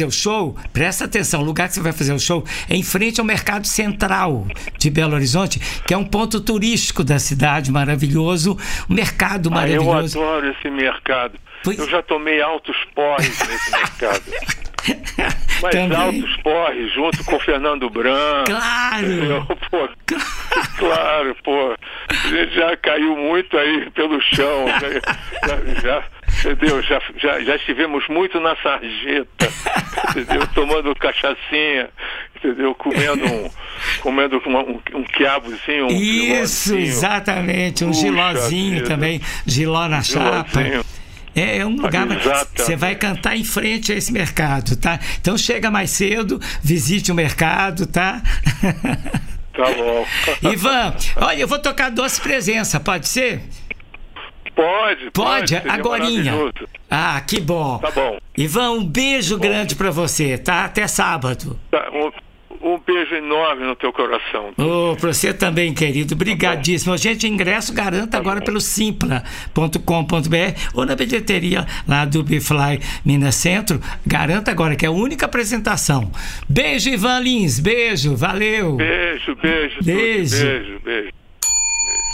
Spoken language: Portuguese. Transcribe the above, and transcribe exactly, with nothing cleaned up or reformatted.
fazer o show, presta atenção, o lugar que você vai fazer o show é em frente ao Mercado Central de Belo Horizonte, que é um ponto turístico da cidade, maravilhoso, um mercado Ah, maravilhoso. eu adoro esse mercado. Pois... Eu já tomei altos porres nesse mercado. Mas Também. altos porres, junto com o Fernando Branco. Claro! Eu, pô, claro, pô. Ele já caiu muito aí pelo chão. Já, já, entendeu? Já, já, já estivemos muito na sarjeta, entendeu? Tomando cachaçinha, entendeu? Comendo um, comendo um, um, um quiabozinho. Um Isso, gilozinho. exatamente. Um Puxa gilozinho vida. também. Giló na chapa. Gilozinho. É, é um lugar que Exatamente. você vai cantar em frente a esse mercado, tá? Então chega mais cedo, visite o mercado, tá? Tá bom. Ivan, olha, eu vou tocar Doce Presença, pode ser? Pode, Pode, pode. seria agorinha. maravilhoso. Ah, que bom. Tá bom. Ivan, um beijo Bom. grande pra você, tá? Até sábado. Tá, um, um beijo enorme no teu coração. Ô, pra você também, querido. Obrigadíssimo. Gente, ingresso garanta agora bom. pelo simpla ponto com ponto b r ou na bilheteria lá do Bifly Minas Centro. Garanta agora, que é a única apresentação. Beijo, Ivan Lins. Beijo, valeu. Beijo, beijo. Tudo, Beijo. beijo, beijo.